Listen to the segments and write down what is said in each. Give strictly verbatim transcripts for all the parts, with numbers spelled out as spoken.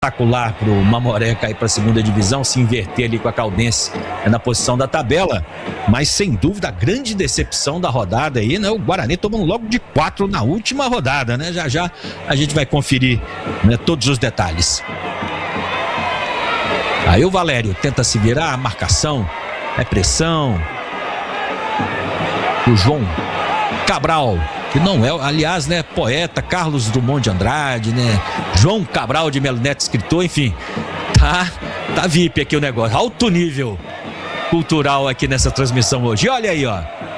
espetacular para o Mamoré cair para a segunda divisão, se inverter ali com a Caldense na posição da tabela, mas sem dúvida a grande decepção da rodada aí, né? O Guarani tomando logo de quatro na última rodada, né? Já já a gente vai conferir, né, todos os detalhes. Aí o Valério tenta se virar, a marcação, é pressão. O João Cabral, que não é, aliás, né, poeta, Carlos Drummond de Andrade, né, João Cabral de Melo Neto, escritor, enfim, tá, tá V I P aqui o negócio, alto nível cultural aqui nessa transmissão hoje. E olha aí, ó,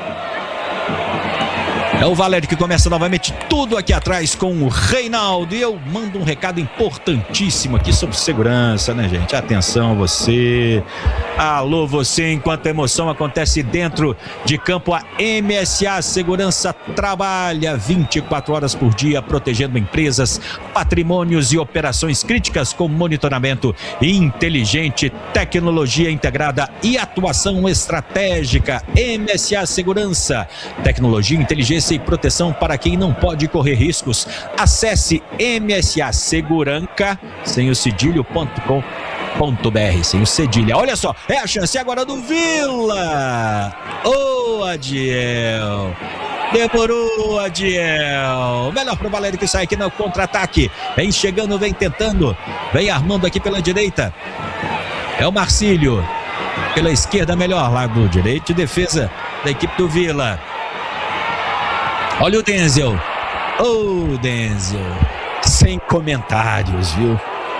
é o Valério que começa novamente tudo aqui atrás com o Reinaldo. E eu mando um recado importantíssimo aqui sobre segurança, né, gente? Atenção você, alô você, enquanto a emoção acontece dentro de campo, a M S A Segurança trabalha vinte e quatro horas por dia protegendo empresas, patrimônios e operações críticas com monitoramento inteligente, tecnologia integrada e atuação estratégica. M S A Segurança, tecnologia, inteligência e proteção para quem não pode correr riscos. Acesse M S A Seguranca sem o cedilho ponto com ponto br, sem o cedilha. Olha só, é a chance agora do Vila. Ô, oh, Adiel, demorou, Adiel. Melhor pro Valério que sai aqui no contra-ataque. Vem chegando, vem tentando, vem armando aqui pela direita. É o Marcílio. Pela esquerda, melhor lado direito de defesa da equipe do Vila. Olha o Denzel. Ô, oh, Denzel. Sem comentários, viu?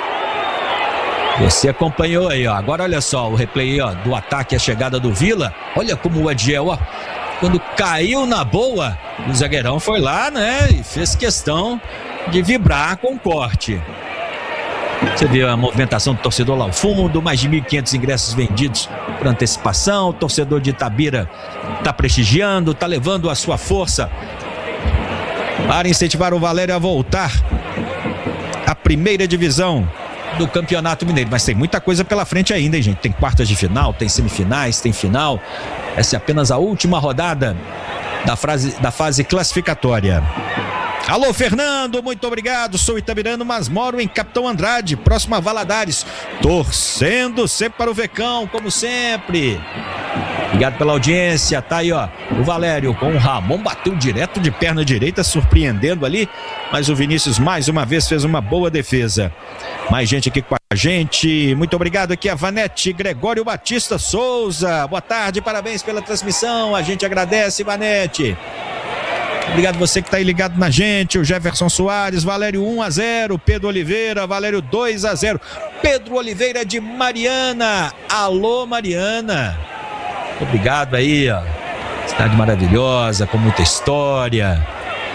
Você acompanhou aí, ó. Agora olha só o replay, ó, do ataque, a chegada do Vila. Olha como o Adiel, ó, quando caiu na boa, o zagueirão foi lá, né, e fez questão de vibrar com o corte. Você vê a movimentação do torcedor lá ao fundo, mais de mil e quinhentos ingressos vendidos por antecipação. O torcedor de Itabira tá prestigiando, tá levando a sua força para incentivar o Valério a voltar à primeira divisão do Campeonato Mineiro. Mas tem muita coisa pela frente ainda, hein, gente? Tem quartas de final, tem semifinais, tem final. Essa é apenas a última rodada da, frase, da fase classificatória. Alô, Fernando, muito obrigado. Sou itabirano, mas moro em Capitão Andrade, próximo a Valadares. Torcendo sempre para o Vecão, como sempre. Obrigado pela audiência. Tá aí, ó, o Valério com o Ramon, bateu direto de perna direita, surpreendendo ali, mas o Vinícius mais uma vez fez uma boa defesa. Mais gente aqui com a gente. Muito obrigado aqui a Vanete Gregório Batista Souza. Boa tarde, parabéns pela transmissão. A gente agradece, Vanete. Obrigado você que está aí ligado na gente. O Jefferson Soares, Valério um a zero, Pedro Oliveira, Valério dois a zero. Pedro Oliveira de Mariana. Alô, Mariana. Obrigado aí, ó. Cidade maravilhosa, com muita história.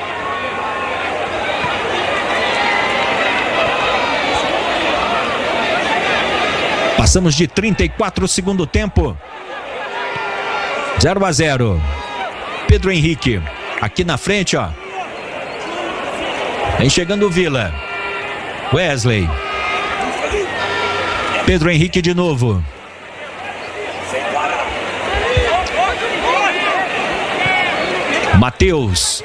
Passamos de trinta e quatro segundo tempo. zero a zero. Pedro Henrique aqui na frente, ó. Vem chegando o Vila. Wesley. Pedro Henrique de novo. Matheus.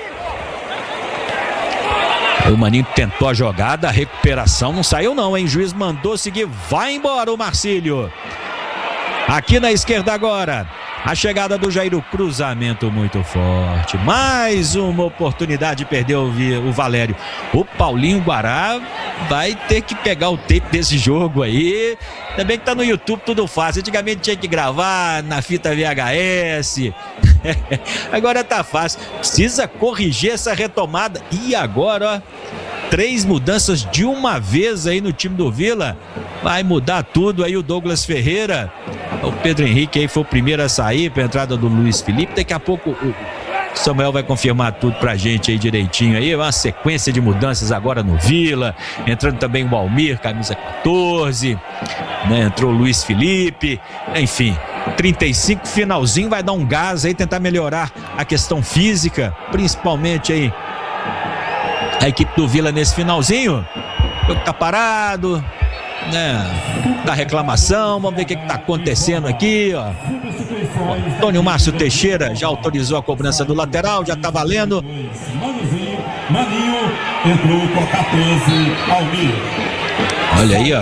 O Maninho tentou a jogada, a recuperação não saiu não, hein? O juiz mandou seguir, vai embora o Marcílio. Aqui na esquerda agora, a chegada do Jair, o cruzamento muito forte. Mais uma oportunidade, perdeu o Valério. O Paulinho Guará vai ter que pegar o tape desse jogo aí. Também que tá no YouTube, tudo fácil. Antigamente tinha que gravar na fita V H S. Agora tá fácil. Precisa corrigir essa retomada. E agora, ó, três mudanças de uma vez aí no time do Vila. Vai mudar tudo aí o Douglas Ferreira. O Pedro Henrique aí foi o primeiro a sair para a entrada do Luiz Felipe. Daqui a pouco o Samuel vai confirmar tudo pra gente aí direitinho aí. Uma sequência de mudanças agora no Vila. Entrando também o Almir, camisa quatorze, né? Entrou o Luiz Felipe. Enfim, trinta e cinco, finalzinho, vai dar um gás aí, tentar melhorar a questão física, principalmente aí a equipe do Vila nesse finalzinho. O jogo tá parado, né? Da reclamação, vamos ver o que está acontecendo aqui, ó. Antônio Márcio Teixeira já autorizou a cobrança do lateral, já tá valendo. Maninho entrou com a quatorze, Almir. Olha aí, ó.